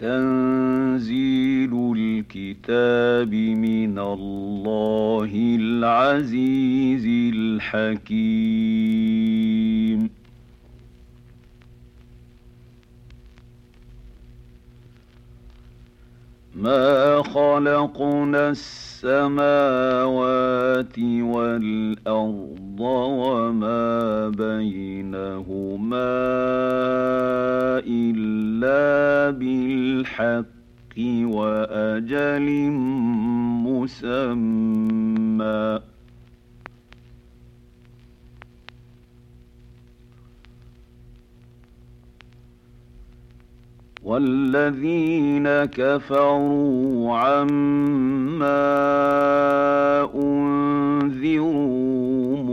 تنزيل الكتاب من الله العزيز الحكيم. ما خلقنا السماوات والأرض وما بينهما إلا بالحق وأجل مسمى. والذين كفروا عما أنذروا